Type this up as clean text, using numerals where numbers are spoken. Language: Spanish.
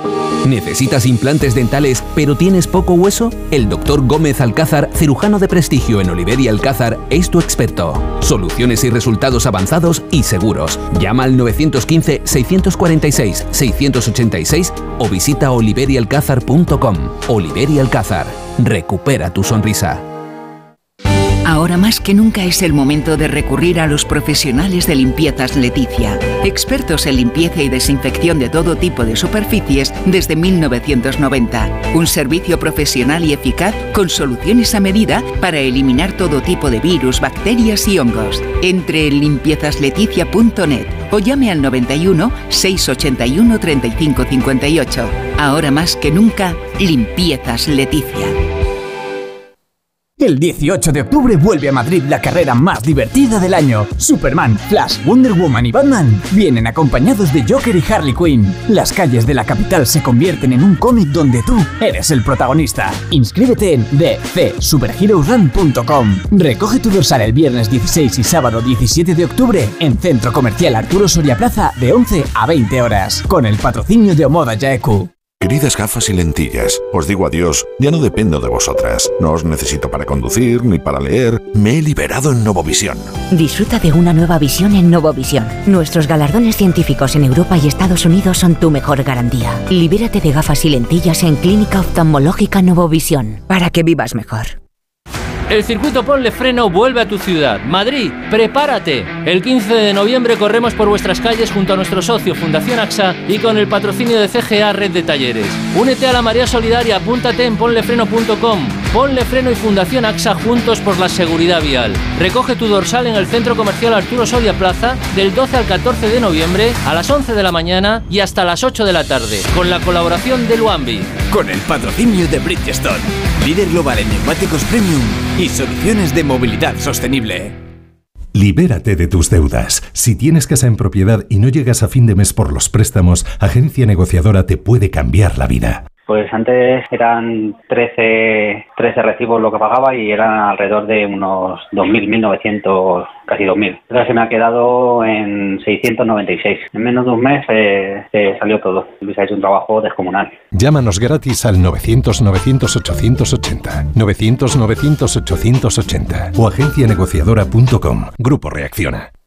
¿Necesitas implantes dentales pero tienes poco hueso? El Dr. Gómez Alcázar, cirujano de prestigio en Oliver y Alcázar, es tu experto. Soluciones y resultados avanzados y seguros. Llama al 915-646-686 o visita oliverialcázar.com. Oliver y Alcázar. Recupera tu sonrisa. Ahora más que nunca es el momento de recurrir a los profesionales de Limpiezas Leticia, expertos en limpieza y desinfección de todo tipo de superficies desde 1990. Un servicio profesional y eficaz con soluciones a medida para eliminar todo tipo de virus, bacterias y hongos. Entre en limpiezasLeticia.net o llame al 91 681 35 58. Ahora más que nunca, Limpiezas Leticia. El 18 de octubre vuelve a Madrid la carrera más divertida del año. Superman, Flash, Wonder Woman y Batman vienen acompañados de Joker y Harley Quinn. Las calles de la capital se convierten en un cómic donde tú eres el protagonista. Inscríbete en dcsuperheroesrun.com. Recoge tu dorsal el viernes 16 y sábado 17 de octubre en Centro Comercial Arturo Soria Plaza de 11 a 20 horas. Con el patrocinio de Omoda Yaeku. Queridas gafas y lentillas, os digo adiós, ya no dependo de vosotras. No os necesito para conducir ni para leer. Me he liberado en Novovisión. Disfruta de una nueva visión en Novovisión. Nuestros galardones científicos en Europa y Estados Unidos son tu mejor garantía. Libérate de gafas y lentillas en Clínica Oftalmológica Novovisión, para que vivas mejor. El circuito Ponle Freno vuelve a tu ciudad. Madrid, prepárate. El 15 de noviembre corremos por vuestras calles junto a nuestro socio Fundación AXA y con el patrocinio de CGA Red de Talleres. Únete a la marea solidaria, apúntate en ponlefreno.com. Ponle Freno y Fundación AXA juntos por la seguridad vial. Recoge tu dorsal en el Centro Comercial Arturo Soria Plaza del 12 al 14 de noviembre a las 11 de la mañana y hasta las 8 de la tarde, con la colaboración de Luambi. Con el patrocinio de Bridgestone, líder global en neumáticos premium y soluciones de movilidad sostenible. Libérate de tus deudas. Si tienes casa en propiedad y no llegas a fin de mes por los préstamos, Agencia Negociadora te puede cambiar la vida. Pues antes eran 13 recibos lo que pagaba y eran alrededor de unos 2.000, 1.900, casi 2.000. Ahora se me ha quedado en 696. En menos de un mes salió todo. Luis ha hecho un trabajo descomunal. Llámanos gratis al 900-900-880, 900-900-880 o agencianegociadora.com. Grupo Reacciona.